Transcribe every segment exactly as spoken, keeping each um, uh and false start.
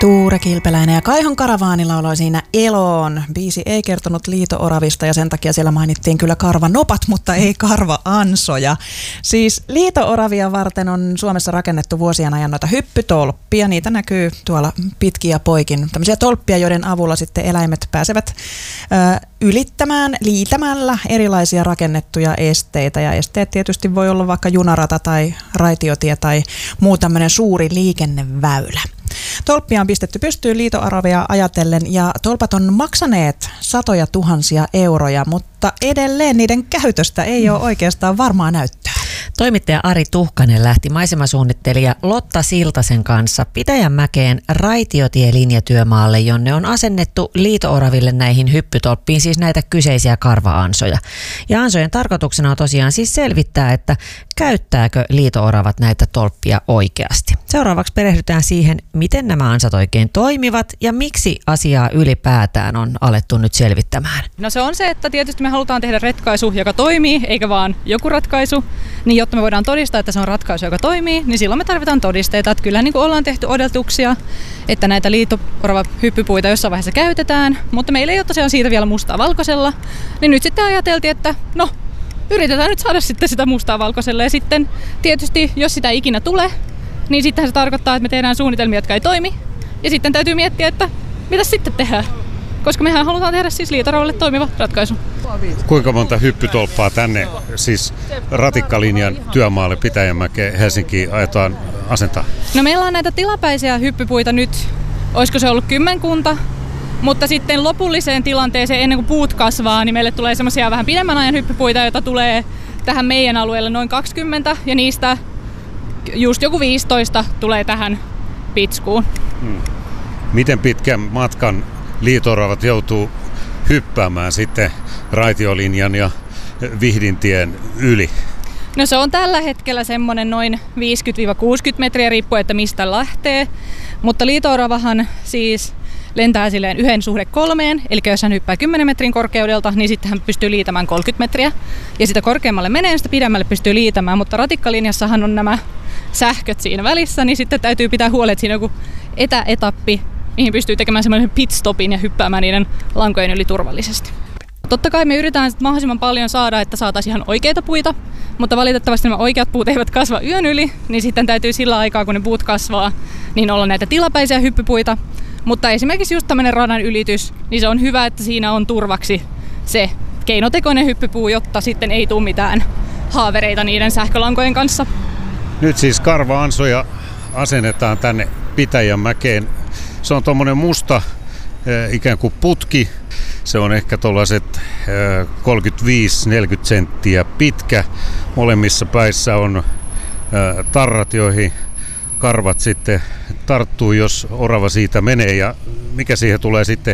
Tuure Kilpeläinen ja Kaihon Karavaani lauloi siinä Eloon. Biisi ei kertonut liito-oravista ja sen takia siellä mainittiin kyllä karvanopat, mutta ei karva-ansoja. Siis liito-oravia varten on Suomessa rakennettu vuosien ajan noita hyppytolppia. Niitä näkyy tuolla pitkin ja poikin. Tämmöisiä tolppia, joiden avulla sitten eläimet pääsevät ö, ylittämään liitämällä erilaisia rakennettuja esteitä. Ja esteet tietysti voi olla vaikka junarata tai raitiotie tai muu tämmöinen suuri liikenneväylä. Tolppia on pistetty pystyyn liito-oravia ajatellen ja tolpat on maksaneet satoja tuhansia euroja, mutta edelleen niiden käytöstä ei ole oikeastaan varmaa näyttöä. Toimittaja Ari Tuhkanen lähti maisemasuunnittelija Lotta Siltasen kanssa Pitäjänmäkeen raitiotie-linjatyömaalle, jonne on asennettu liito-oraville näihin hyppytolppiin, siis näitä kyseisiä karva-ansoja. Ja ansojen tarkoituksena on tosiaan siis selvittää, että käyttääkö liito-oravat näitä tolppia oikeasti. Seuraavaksi perehdytään siihen, miten nämä ansat oikein toimivat ja miksi asiaa ylipäätään on alettu nyt selvittämään. No se on se, että tietysti me halutaan tehdä ratkaisu, joka toimii, eikä vaan joku ratkaisu. Niin jotta me voidaan todistaa, että se on ratkaisu, joka toimii, niin silloin me tarvitaan todisteita. Että kyllä niin kuin ollaan tehty odotuksia, että näitä liito-orava-hyppypuita jossain vaiheessa käytetään, mutta meillä ei ole tosiaan siitä vielä mustaa valkoisella. Niin nyt sitten ajateltiin, että no, yritetään nyt saada sitten sitä mustaa valkoisella. Ja sitten tietysti, jos sitä ei ikinä tule, niin sitten se tarkoittaa, että me tehdään suunnitelmia, jotka ei toimi. Ja sitten täytyy miettiä, että mitä sitten tehdään. Koska mehän halutaan tehdä siis liito-oravalle toimiva ratkaisu. Kuinka monta hyppytolppaa tänne, siis ratikkalinjan työmaalle Pitäjänmäkeen Helsinkiin ajetaan asentaa? No meillä on näitä tilapäisiä hyppypuita nyt, olisiko se ollut kymmenkunta, mutta sitten lopulliseen tilanteeseen ennen kuin puut kasvaa, niin meille tulee semmoisia vähän pidemmän ajan hyppypuita, joita tulee tähän meidän alueelle noin kaksikymmentä ja niistä just joku viisitoista tulee tähän Pitskuun. Hmm. Miten pitkän matkan liito-oravat joutuu hyppäämään sitten raitiolinjan ja Vihdintien yli? No se on tällä hetkellä semmoinen noin viisikymmentä kuusikymmentä metriä riippuen, että mistä lähtee. Mutta liito-oravahan siis lentää silleen yhden suhde kolmeen, eli jos hän hyppää kymmenen metrin korkeudelta, niin sitten hän pystyy liitämään kolmekymmentä metriä. Ja sitä korkeammalle menee, sitä pidemmälle pystyy liitämään, mutta ratikkalinjassahan on nämä sähköt siinä välissä, niin sitten täytyy pitää huoli, että siinä on joku etäetappi, mihin pystyy tekemään semmoinen pitstopin ja hyppäämään niiden lankojen yli turvallisesti. Totta kai me yritetään mahdollisimman paljon saada, että saataisiin ihan oikeita puita, mutta valitettavasti nämä oikeat puut eivät kasva yön yli, niin sitten täytyy sillä aikaa, kun ne puut kasvaa, niin olla näitä tilapäisiä hyppypuita. Mutta esimerkiksi just tämmöinen radan ylitys, niin se on hyvä, että siinä on turvaksi se keinotekoinen hyppypuu, jotta sitten ei tule mitään haavereita niiden sähkölankojen kanssa. Nyt siis karva-ansoja asennetaan tänne Pitäjänmäkeen. Se on tuommoinen musta ikään kuin putki. Se on ehkä tuollaiset kolmekymmentäviisi neljäkymmentä senttiä pitkä. Molemmissa päissä on tarrat, joihin karvat sitten tarttuu, jos orava siitä menee. Ja mikä siihen tulee sitten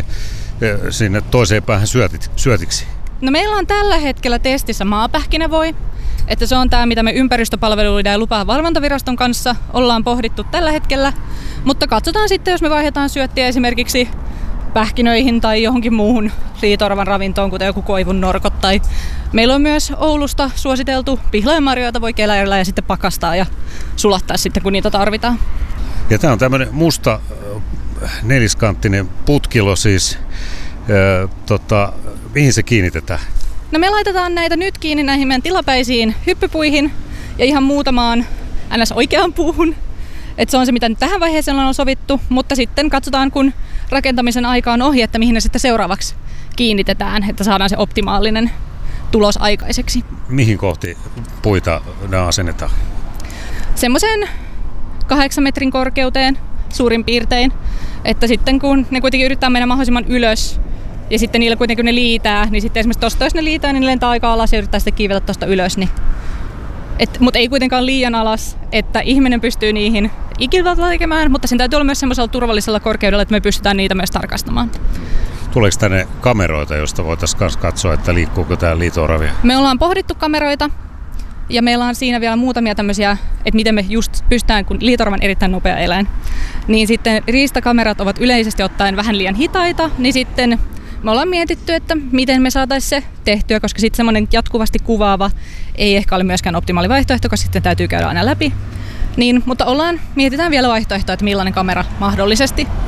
sinne toiseen päähän syötiksi? No meillä on tällä hetkellä testissä maapähkinävoi. Että se on tämä, mitä me ympäristöpalveluiden ja lupavalvontaviraston kanssa ollaan pohdittu tällä hetkellä. Mutta katsotaan sitten, jos me vaihdetaan syöttiä esimerkiksi pähkinöihin tai johonkin muuhun liito-oravan ravintoon, kuten joku koivun norkot. Tai meillä on myös Oulusta suositeltu pihlajanmarjoja, joita voi keläillä ja sitten pakastaa ja sulattaa sitten, kun niitä tarvitaan. Ja tämä on tämmöinen musta neliskanttinen putkilo siis. Äh, tota, mihin se kiinnitetään? No me laitetaan näitä nyt kiinni näihin meidän tilapäisiin hyppypuihin ja ihan muutamaan ns. Oikeaan puuhun. Et se on se, mitä nyt tähän vaiheeseen on sovittu, mutta sitten katsotaan, kun rakentamisen aika on ohi, että mihin ne sitten seuraavaksi kiinnitetään, että saadaan se optimaalinen tulos aikaiseksi. Mihin kohti puita nämä asennetaan? Semmoisen kahdeksan metrin korkeuteen suurin piirtein, että sitten kun ne kuitenkin yrittää mennä mahdollisimman ylös, ja sitten niillä kuitenkin ne liitää, niin sitten esimerkiksi tosta, jos ne liitää, niin ne lentää aika alas ja yrittää sitten kiivetä tosta ylös. Niin. Mutta ei kuitenkaan liian alas, että ihminen pystyy niihin ikiltä tekemään, mutta sen täytyy olla myös semmoisella turvallisella korkeudella, että me pystytään niitä myös tarkastamaan. Tuleeko tänne kameroita, joista voitaisiin myös katsoa, että liikkuuko täällä liito-oravia? Me ollaan pohdittu kameroita ja meillä on siinä vielä muutamia tämmöisiä, että miten me just pystytään, kun liito-oravan erittäin nopea eläin, niin sitten riistakamerat ovat yleisesti ottaen vähän liian hitaita, niin sitten me ollaan mietitty, että miten me saataisiin se tehtyä, koska sitten semmoinen jatkuvasti kuvaava ei ehkä ole myöskään optimaali vaihtoehto, koska sitten täytyy käydä aina läpi. Niin, mutta ollaan, mietitään vielä vaihtoehtoa, että millainen kamera mahdollisesti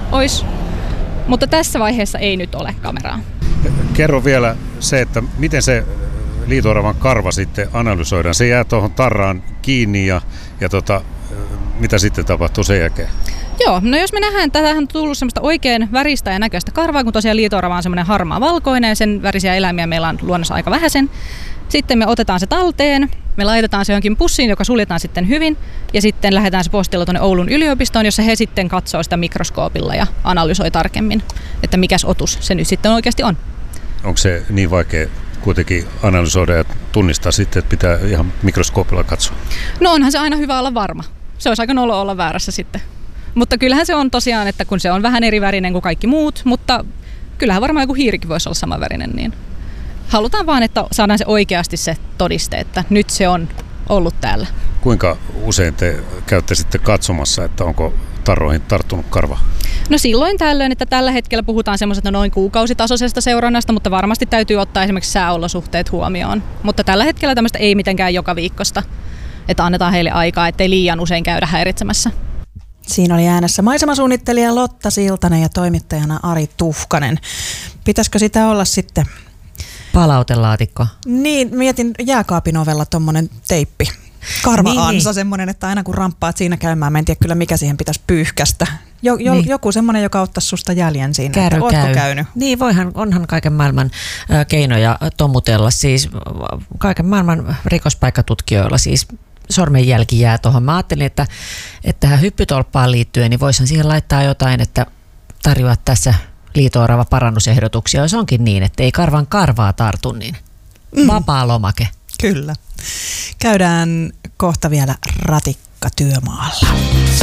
olisi. Mutta tässä vaiheessa ei nyt ole kameraa. Kerro vielä se, että miten se liito-oravan karva sitten analysoidaan. Se jää tuohon tarraan kiinni ja, ja tota, mitä sitten tapahtuu sen jälkeen? Joo, no jos me nähdään, tähän on tullut semmoista oikein väristä ja näköistä karvaa, kun tosiaan liito-orava on semmoinen harmaa valkoinen ja sen värisiä eläimiä meillä on luonnossa aika vähäisen. Sitten me otetaan se talteen, me laitetaan se johonkin pussiin, joka suljetaan sitten hyvin ja sitten lähdetään se postilla tuonne Oulun yliopistoon, jossa he sitten katsoo sitä mikroskoopilla ja analysoi tarkemmin, että mikäs otus se nyt sitten oikeasti on. Onko se niin vaikea kuitenkin analysoida ja tunnistaa sitten, että pitää ihan mikroskoopilla katsoa? No onhan se aina hyvä olla varma. Se olisi aika nolo olla väärässä sitten. Mutta kyllähän se on tosiaan, että kun se on vähän eri värinen kuin kaikki muut, mutta kyllähän varmaan joku hiirikin voisi olla sama värinen, niin halutaan vaan, että saadaan se oikeasti se todiste, että nyt se on ollut täällä. Kuinka usein te käytte sitten katsomassa, että onko tarroihin tarttunut karva? No silloin tällöin, että tällä hetkellä puhutaan semmoisesta noin kuukausitasoisesta seurannasta, mutta varmasti täytyy ottaa esimerkiksi sääolosuhteet huomioon. Mutta tällä hetkellä tämmöistä ei mitenkään joka viikosta, että annetaan heille aikaa, ettei liian usein käydä häiritsemässä. Siinä oli äänessä maisemasuunnittelija Lotta Siltanen ja toimittajana Ari Tuhkanen. Pitäisikö sitä olla sitten? Palautelaatikko. Niin, mietin jääkaapin ovella tommonen teippi. Karva-ansa, niin. Semmoinen, että aina kun ramppaat siinä käymään, mä en tiedä kyllä mikä siihen pitäisi pyyhkästä. Jo, jo, niin. Joku semmoinen, joka ottaisi susta jäljen siinä, Käy, että ootko käy. käynyt? Niin, voihan, onhan kaiken maailman ö, keinoja tomutella, siis kaiken maailman rikospaikkatutkijoilla siis sormenjälki jää tuohon. Mä ajattelin, että, että tähän hyppytolppaan liittyen, niin voisin siihen laittaa jotain, että tarjoat tässä liito-orava parannusehdotuksia, jos onkin niin, että ei karvan karvaa tartu, niin vapaa lomake. Kyllä. Käydään kohta vielä ratikka työmaalla.